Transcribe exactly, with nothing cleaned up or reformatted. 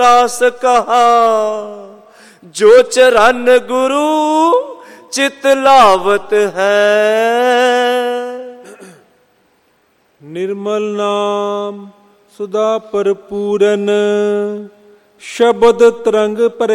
दास कहा जो चरण गुरु चित लावत है। निर्मल नाम सुधा भरपूरन शब्द तरंग पर